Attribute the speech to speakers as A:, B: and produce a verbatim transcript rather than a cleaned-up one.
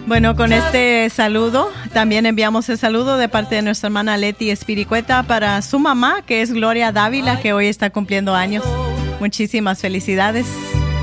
A: Bueno, con este saludo, también enviamos el saludo de parte de nuestra hermana Leti Espiricueta para su mamá, que es Gloria Dávila, que hoy está cumpliendo años. Muchísimas felicidades.